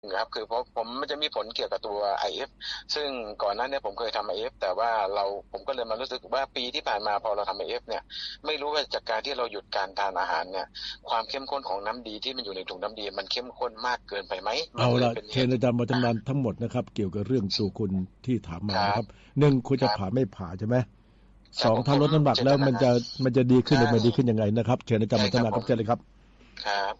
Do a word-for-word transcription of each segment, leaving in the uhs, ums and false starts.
ครับคือเพราะผมมันจะมีผลเกี่ยวกับตัว ไอ เอฟ ซึ่งก่อนหน้านี้ผมเคยทำ ไอ เอฟ แต่ว่าเราผมก็เลยมารู้สึกว่าปีที่ผ่านมาพอเราทำ ไอ เอฟ เนี่ยไม่รู้ว่าจากการที่เราหยุดการทานอาหารเนี่ยความเข้มข้นของน้ำดีที่มันอยู่ในถุงน้ำดีมันเข้มข้นมากเกินไปไหมเอาละเชิญอาจารย์มาทำงานทั้งหมดนะครับเกี่ยวกับเรื่องตัวคุณที่ถามมานะครับหนึ่งคุณจะผ่าไม่ผ่าใช่ไหมสองถ้าลดน้ำหนักแล้วมันจะมันจะดีขึ้นหรือไม่ดีขึ้นยังไงนะครับเชิญอาจารย์มาทำงานครับเชิญเลยครับครับ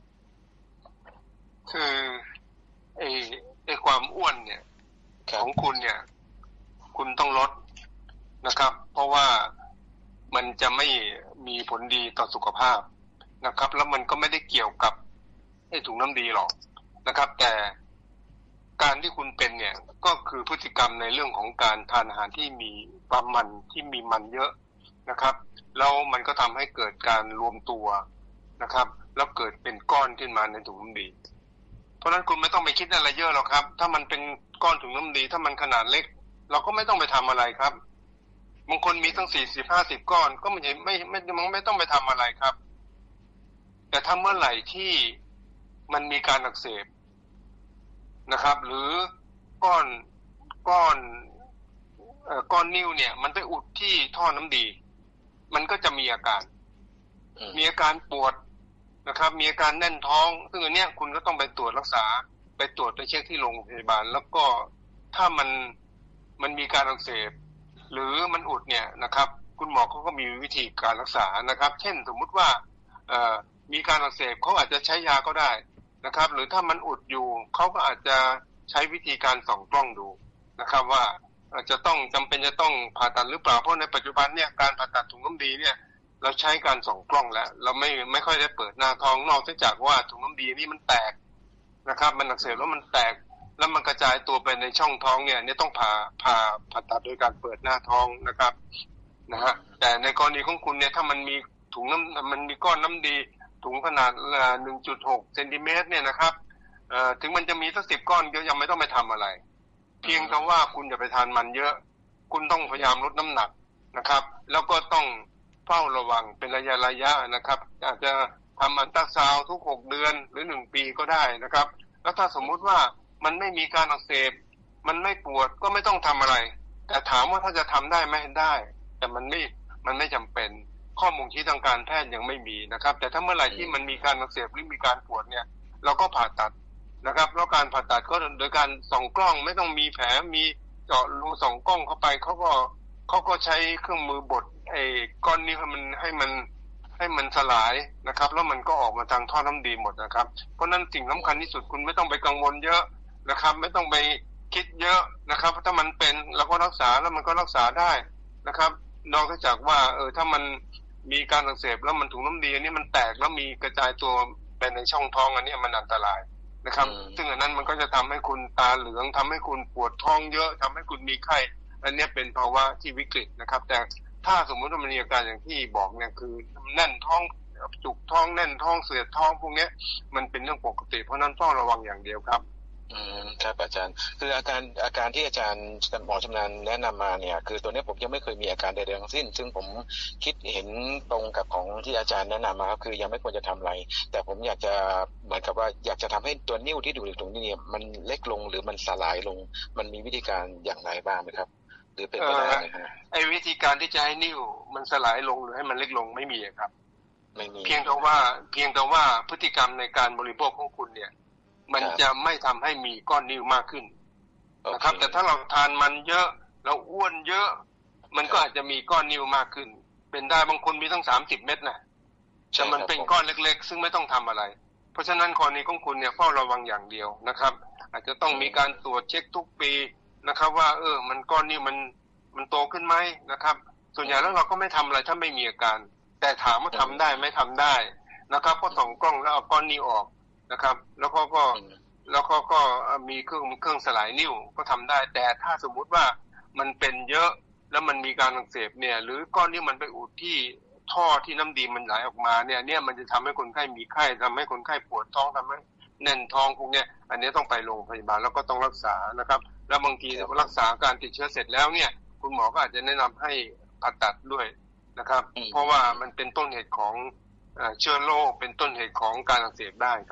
คือไอ้ไอ้ความอ้วนเนี่ยของคุณเนี่ยคุณต้องลดนะครับเพราะว่ามันจะไม่มีผลดีต่อสุขภาพนะครับแล้วมันก็ไม่ได้เกี่ยวกับไอ้ถุงน้ำดีหรอกนะครับแต่การที่คุณเป็นเนี่ยก็คือพฤติกรรมในเรื่องของการทานอาหารที่มีความมันที่มีมันเยอะนะครับแล้วมันก็ทำให้เกิดการรวมตัวนะครับแล้วเกิดเป็นก้อนขึ้นมาในถุงน้ำดีเพราะฉะนั้นคุณไม่ต้องไปคิดอะไรเยอะหรอกครับถ้ามันเป็นก้อนถุงน้ำดีถ้ามันขนาดเล็กเราก็ไม่ต้องไปทำอะไรครับบางคนมีตั้งสี่สิบห้าสิบก้อนก็ไม่ไม่ไม่ไม่ไม่ต้องไปทำอะไรครับแต่ถ้าเมื่อไหร่ที่มันมีการอักเสบนะครับหรือก้อนก้อนเอ่อก้อนนิ่วเนี่ยมันไปอุดที่ท่อน้ำดีมันก็จะมีอาการมีอาการปวดนะครับมีอาการแน่นท้องซึ่งอันเนี้ยคุณก็ต้องไปตรวจรักษาไปตรวจไปเช็คที่โรงพยาบาลแล้วก็ถ้ามันมันมีการอักเสบหรือมันอุดเนี่ยนะครับคุณหมอเขาก็มีวิธีการรักษานะครับเช่นสมมุติว่าเอ่อมีการอักเสบเขาอาจจะใช้ยาก็ได้นะครับหรือถ้ามันอุดอยู่เขาก็อาจจะใช้วิธีการส่องกล้องดูนะครับว่าอาจจะต้องจำเป็นจะต้องผ่าตัดหรือเปล่าเพราะในปัจจุบันเนี่ยการผ่าตัดถุงน้ำดีเนี่ยเราใช้การส่องกล้องแล้วเราไม่ไม่ค่อยได้เปิดหน้าท้องนอกจากว่าถุงน้ำดีนี่มันแตกนะครับมันอักเสบแล้วมันแตกแล้วมันกระจายตัวไปในช่องท้องเนี่ยเนี่ยต้องผ่าผ่าผ่าตัดโดยการเปิดหน้าท้องนะครับนะฮะแต่ในกรณีของคุณเนี่ยถ้ามันมีถุงน้ำมันมีก้อนน้ำดีถุงขนาด หนึ่งจุดหก เซนติเมตรเนี่ยนะครับเอ่อถึงมันจะมีสักสิบก้อนก็ยังไม่ต้องไปทำอะไรเพียงแต่ว่าคุณอย่าไปทานมันเยอะคุณต้องพยายามลดน้ำหนักนะครับแล้วก็ต้องเฝ้าระวังเป็นระยะระยะนะครับอาจจะทำอัลตราซาวด์ทุกหกเดือนหรือหนึ่งปีก็ได้นะครับแล้วถ้าสมมุติว่ามันไม่มีการอักเสบมันไม่ปวดก็ไม่ต้องทำอะไรแต่ถามว่าถ้าจะทำได้ไหมได้แต่มันไม่มันไม่จำเป็นข้อมูลชี้ทางการแพทย์ยังไม่มีนะครับแต่ถ้าเมื่อไหร่ที่มันมีการอักเสบหรือมีการปวดเนี่ยเราก็ผ่าตัดนะครับแล้วการผ่าตัดก็โดยการส่องกล้องไม่ต้องมีแผลมีเจาะรูส่องกล้องเข้าไปเขาก็เขาก็ใช้เครื่องมือบดไอ้ก้อนนี้ให้มันให้มันให้มันสลายนะครับแล้วมันก็ออกมาทางท่อน้ำดีหมดนะครับเพราะนั้นสิ่งสำคัญที่สุดคุณไม่ต้องไปกังวลเยอะนะครับไม่ต้องไปคิดเยอะนะครับถ้ามันเป็นเราก็รักษาแล้วมันก็รักษาได้นะครับนอกจากว่าเออถ้ามันมีการอักเสบแล้วมันถุงน้ำดีอันนี้มันแตกแล้วมีกระจายตัวไปในช่องท้องอันนี้มันอันตรายนะครับซึ่งอันนั้นมันก็จะทำให้คุณตาเหลืองทำให้คุณปวดท้องเยอะทำให้คุณมีไข้อันนี้เป็นภาวะที่วิกฤตนะครับแต่ถ้าสมมติว่ามันมีอาการอย่างที่บอกเนี่ยคือแน่นท้องจุกท้องแน่นท้องเสียดท้องพวกนี้มันเป็นเรื่องปกติเพราะนั้นต้องระวังอย่างเดียวครับอืมครับอาจารย์คืออาการอาการที่อาจารย์หมอชำนาญแนะนำมาเนี่ยคือตัวนี้ผมยังไม่เคยมีอาการใดๆทั้งสิ้นซึ่งผมคิดเห็นตรงกับของที่อาจารย์แนะนำมาครับคือยังไม่ควรจะทำอะไรแต่ผมอยากจะเหมือนกับว่าอยากจะทำให้ตัวนิ่วที่อยู่ในถุงนี้มันเล็กลงหรือมันสลายลงมันมีวิธีการอย่างไรบ้างไหมครับหรือเป็นไปได้ไหมฮะไอ้วิธีการที่จะให้นิ่วมันสลายลงหรือให้มันเล็กลงไม่มีครับไม่มีเพียงแต่ว่าเพียงแต่ว่าพฤติกรรมในการบริโภคของคุณเนี่ยมันจะไม่ทำให้มีก้อนนิ่วมากขึ้นนะครับแต่ถ้าเราทานมันเยอะเราอ้วนเยอะมันก็อาจจะมีก้อนนิ่วมากขึ้นเป็นได้บางคนมีตั้งสามสิบเม็ดนะแต่มันเป็นก้อนเล็กๆซึ่งไม่ต้องทำอะไรเพราะฉะนั้นกรณีของคุณเนี่ยเฝ้าระวังอย่างเดียวนะครับอาจจะต้องมีการตรวจเช็คทุกปีนะครับว่าเออมันก้อนนิ่วมันมันโตขึ้นไหมนะครับส่วนใหญ่แล้วเราก็ไม่ทำอะไรถ้าไม่มีอาการแต่ถามว่าทำได้ไม่ทำได้นะครับก็ส่องกล้องแล้วเอาก้อนนิ่วออกนะครับแล้วก็ก็แล้วก็ก็มีเครื่องเครื่องสลายนิ่วก็ทำได้แต่ถ้าสมมุติว่ามันเป็นเยอะแล้วมันมีการอักเสบเนี่ยหรือก้อนนิ่วมันไปอุดที่ท่อที่น้ำดีมันไหลออกมาเนี่ยเนี่ยมันจะทำให้คนไข้มีไข้ทำให้คนไข้ปวดท้องทำให้แน่นท้องพวกเนี้ยอันนี้ต้องไปโรงพยาบาลแล้วก็ต้องรักษานะครับแล้วบางทีรักษาการติดเชื้อเสร็จแล้วเนี่ยคุณหมอก็อาจจะแนะนำให้ผ่าตัดด้วยนะครับเพราะว่ามันเป็นต้นเหตุของเชื้อโรคเป็นต้นเหตุของการอักเสบได้ครับ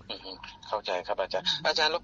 เข้าใจครับอาจารย์อาจารย์